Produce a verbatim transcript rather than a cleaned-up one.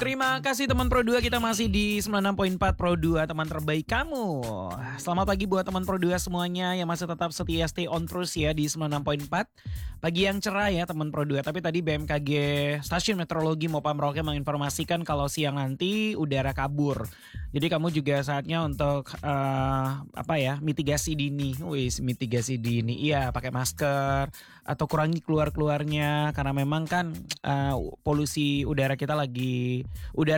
Terima kasih teman Pro dua, kita masih di sembilan puluh enam koma empat Pro dua, teman terbaik kamu. Selamat pagi buat teman Pro dua semuanya yang masih tetap setia stay on terus ya di sembilan puluh enam koma empat. Pagi yang cerah ya teman Pro dua. Tapi tadi B M K G Stasiun Meteorologi Mopa Merauke menginformasikan kalau siang nanti udara kabur. Jadi kamu juga saatnya untuk uh, apa ya, mitigasi dini. Wis, mitigasi dini. Iya, pakai masker atau kurangi keluar-keluarnya karena memang kan uh, polusi udara kita lagi udara